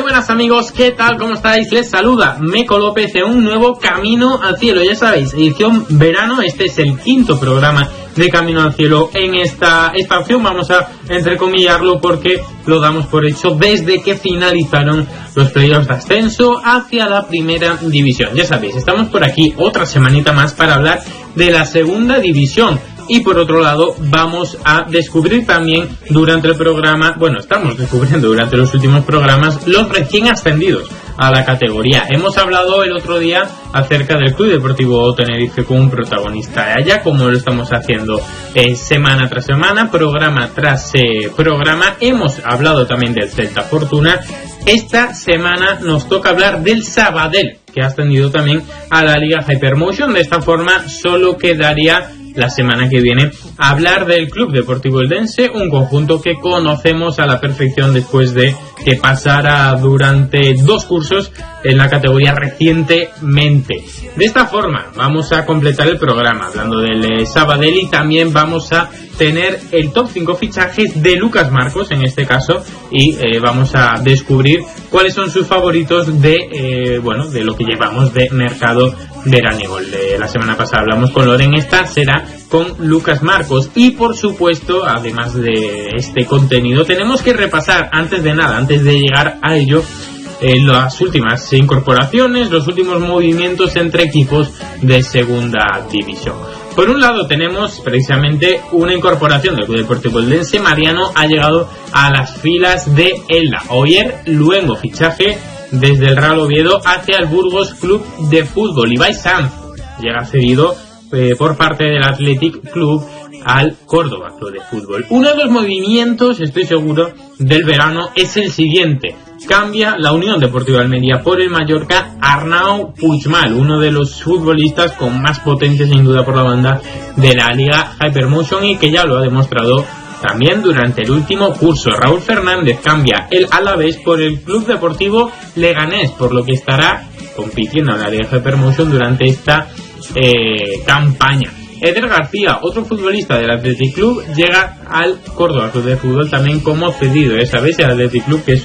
buenas amigos, ¿qué tal? ¿Cómo estáis? Les saluda Meco López en un nuevo Camino al Cielo. Ya sabéis, edición verano, este es el quinto programa de Camino al Cielo. En esta opción vamos a entrecomillarlo porque lo damos por hecho desde que finalizaron los playoffs de ascenso hacia la primera división. Ya sabéis, estamos por aquí otra semanita más para hablar de la segunda división. Y por otro lado, vamos a descubrir también durante el programa, estamos descubriendo durante los últimos programas, los recién ascendidos a la categoría. Hemos hablado el otro día acerca del Club Deportivo Tenerife con un protagonista de allá, como lo estamos haciendo semana tras semana, programa tras programa. Hemos hablado también del Celta Fortuna. Esta semana nos toca hablar del Sabadell, que ha ascendido también a la Liga Hypermotion. De esta forma, solo quedaría la semana que viene hablar del Club Deportivo Eldense, un conjunto que conocemos a la perfección después de que pasara durante 2 cursos en la categoría recientemente. De esta forma vamos a completar el programa hablando del Sabadell y también vamos a tener el top 5 fichajes de Lucas Marcos en este caso y vamos a descubrir cuáles son sus favoritos de lo que llevamos de mercado veraniego. La semana pasada hablamos con Loren, esta será con Lucas Marcos. Y por supuesto, además de este contenido, tenemos que repasar antes de llegar a ello las últimas incorporaciones, los últimos movimientos entre equipos de segunda división. Por un lado tenemos precisamente una incorporación del Club Deportivo Eldense. Mariano ha llegado a las filas de Elda. Oyer Luengo, fichaje desde el Real Oviedo hacia el Burgos Club de Fútbol. Ibai Sanz llega cedido por parte del Athletic Club al Córdoba Club de Fútbol. Uno de los movimientos, estoy seguro, del verano es el siguiente. Cambia la Unión Deportiva Almería por el Mallorca Arnau Puigmal, uno de los futbolistas con más potencia sin duda por la banda de la Liga Hypermotion y que ya lo ha demostrado también durante el último curso. Raúl Fernández cambia el Alavés por el Club Deportivo Leganés, por lo que estará compitiendo en la Liga Hypermotion durante esta campaña. Eder García, otro futbolista del Athletic Club, llega al Córdoba Club de Fútbol también como cedido. Ya sabéis, el Athletic Club que es